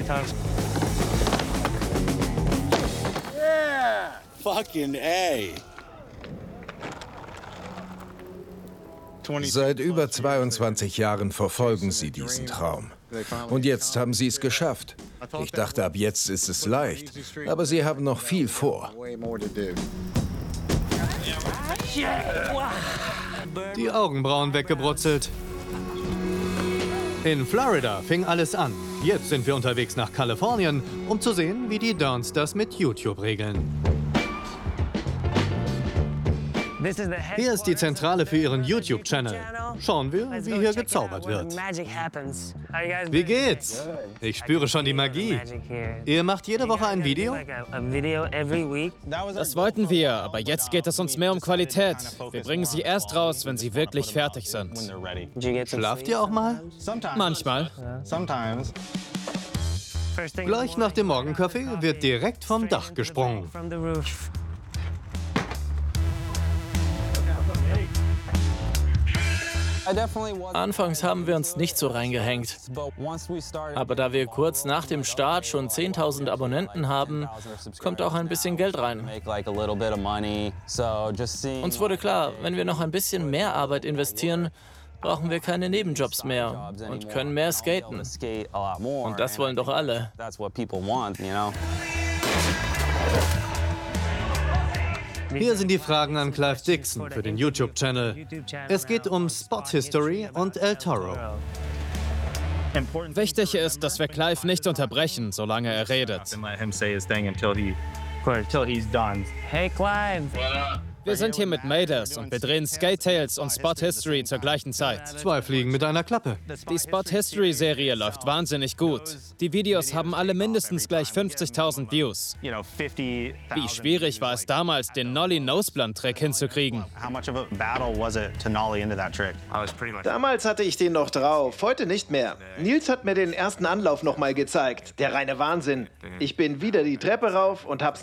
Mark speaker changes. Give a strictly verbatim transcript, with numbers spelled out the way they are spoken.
Speaker 1: Yeah! Fucking A.
Speaker 2: Seit über zweiundzwanzig Jahren verfolgen sie diesen Traum. Und jetzt haben sie es geschafft. Ich dachte, ab jetzt ist es leicht. Aber sie haben noch viel vor.
Speaker 3: Die Augenbrauen weggebrutzelt. In Florida fing alles an. Jetzt sind wir unterwegs nach Kalifornien, um zu sehen, wie die Durns das mit YouTube regeln. Hier ist die Zentrale für Ihren YouTube-Channel. Schauen wir, wie hier gezaubert wird. Wie geht's? Ich spüre schon die Magie. Ihr macht jede Woche ein Video?
Speaker 4: Das wollten wir, aber jetzt geht es uns mehr um Qualität. Wir bringen sie erst raus, wenn sie wirklich fertig sind.
Speaker 3: Schlaft ihr auch mal?
Speaker 4: Manchmal.
Speaker 3: Gleich nach dem Morgenkaffee wird direkt vom Dach gesprungen.
Speaker 5: Anfangs haben wir uns nicht so reingehängt. Aber da wir kurz nach dem Start schon zehntausend Abonnenten haben, kommt auch ein bisschen Geld rein. Uns wurde klar, wenn wir noch ein bisschen mehr Arbeit investieren, brauchen wir keine Nebenjobs mehr und können mehr skaten. Und das wollen doch alle.
Speaker 3: Hier sind die Fragen an Clive Dixon für den YouTube-Channel. Es geht um Spot History und El Toro.
Speaker 4: Wichtig ist, dass wir Clive nicht unterbrechen, solange er redet.
Speaker 6: Hey Clive!
Speaker 4: Wir sind hier mit Maydus und wir drehen Skate Tales und Spot History zur gleichen Zeit.
Speaker 3: Zwei Fliegen mit einer Klappe.
Speaker 4: Die Spot History Serie läuft wahnsinnig gut. Die Videos haben alle mindestens gleich fünfzigtausend Views. Wie schwierig war es damals, den Nollie Noseblunt Trick hinzukriegen?
Speaker 7: Damals hatte ich den noch drauf, heute nicht mehr. Nils hat mir den ersten Anlauf noch mal gezeigt. Der reine Wahnsinn. Ich bin wieder die Treppe rauf und hab's